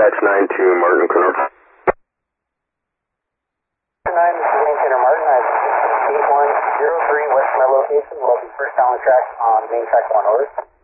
Dispatch 9-2, Martin Connor. 9, this is Wayne Tanner Martin. I have 8103 west of my location. We'll be first down the track on main track 1 over.